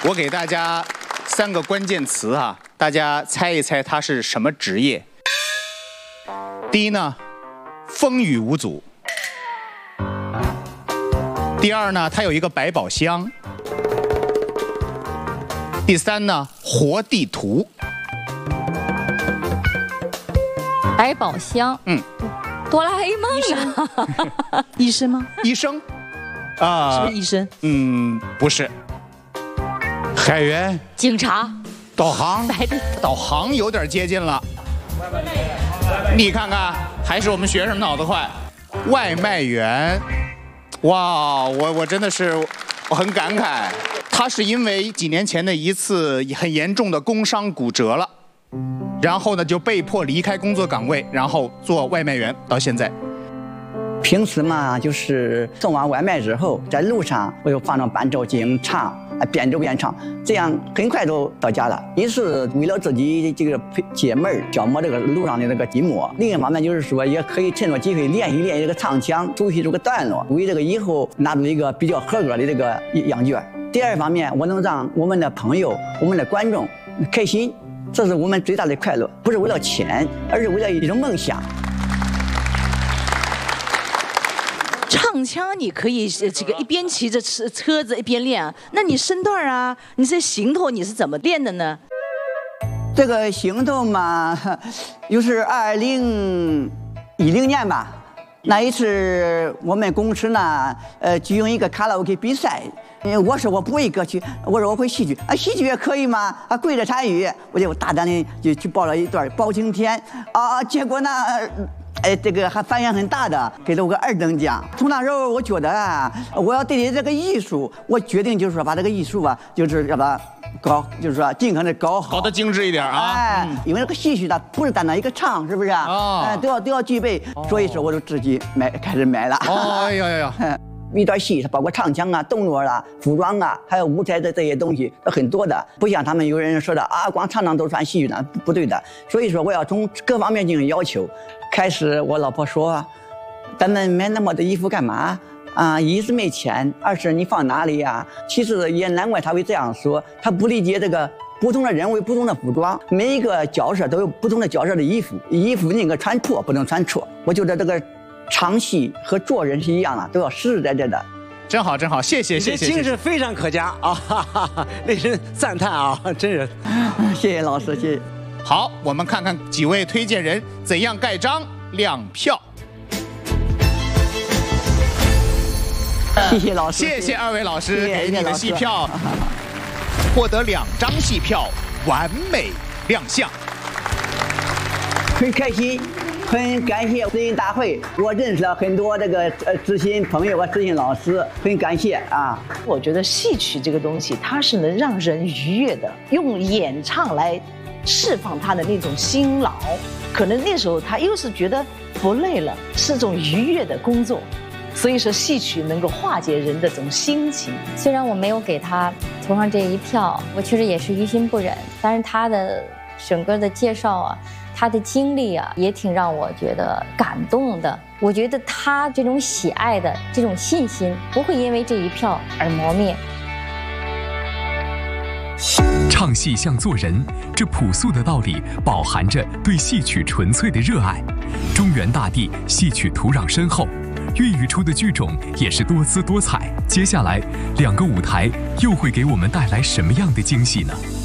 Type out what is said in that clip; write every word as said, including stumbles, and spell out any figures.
我给大家三个关键词啊，大家猜一猜他是什么职业？第一呢，风雨无阻；第二呢，他有一个百宝箱；第三呢，活地图。 百宝箱， 嗯， 哆啦 A 梦啊， 医生吗？ 医生，啊、 是不是医生？ 嗯，不是。 海员、 警察、 导航、 白的导航有点接近了。你看看，还是我们学生脑子快。外卖员，哇，我我真的是我很感慨，他是因为几年前的一次很严重的工伤骨折了，然后呢就被迫离开工作岗位，然后做外卖员到现在。 平时嘛，就是送完外卖之后，在路上我就放上伴奏进行唱，啊，边走边唱，这样很快就到家了。一是为了自己这个解闷消磨这个路上的这个寂寞；另一方面就是说，也可以趁着机会练习练习这个唱腔，熟悉这个段落，为这个以后拿出一个比较合格的这个样卷。第二方面，我能让我们的朋友、我们的观众开心，这是我们最大的快乐，不是为了钱，而是为了一种梦想。 唱腔你可以这个一边骑着车车子一边练，那你身段啊，你这行头你是怎么练的呢？ 这个行头嘛，又是二零一零年吧。那一次我们公司呢，呃，举行一个卡拉 OK 比赛。我说我不会歌曲，我说我会戏剧啊，戏剧也可以吗？啊，跪着参与，我就大胆的就去报了一段《包青天》啊，结果呢。哎，这个还反响很大的，给了我个二等奖。从那时候，我觉得啊，我要对这个艺术，我决定就是说把这个艺术啊，就是要把它搞，就是说尽可能的搞好， 搞得精致一点啊。 哎，因为这个戏曲它不是单单一个唱，是不是啊？ 哦， 哎，都要都要具备，所以说我就自己买开始买了。 哦，哎呀呀呀！ 一段戏，它包括唱腔啊、动作啊、服装啊，还有舞台的这些东西，都很多的。不像他们有人说的啊，光唱唱都算戏剧呢，不对的。所以说，我要从各方面进行要求。开始，我老婆说：“咱们买那么多衣服干嘛？啊，一是没钱，二是你放哪里呀？”其实也难怪她会这样说，她不理解这个不同的人为不同的服装，每一个角色都有不同的角色的衣服，衣服宁可穿破，不能穿错。我觉得这个。唱戏和做人是一样的，都要实实在在的。 真好，真好，谢谢，谢谢， 精神非常可嘉啊，哈哈哈，令人赞叹啊，真是。 谢谢老师，谢谢。 好，我们看看几位推荐人怎样盖章亮票。 谢谢老师， 谢谢二位老师谢谢给你的戏票，获得两张戏票，完美亮相。 很开心。很感谢知音大会，我认识了很多这个呃知心朋友和知心老师，很感谢啊！ 我觉得戏曲这个东西，它是能让人愉悦的，用演唱来释放他的那种辛劳。可能那时候他又是觉得不累了，是种愉悦的工作，所以说戏曲能够化解人的这种心情。 虽然我没有给他投上这一票，我确实也是于心不忍，但是他的整个的介绍啊。他的经历啊，也挺让我觉得感动的。我觉得他这种喜爱的这种信心，不会因为这一票而磨灭。 唱戏像做人，这朴素的道理饱含着对戏曲纯粹的热爱。中原大地戏曲土壤深厚，孕育出的剧种也是多姿多彩。接下来两个舞台又会给我们带来什么样的惊喜呢？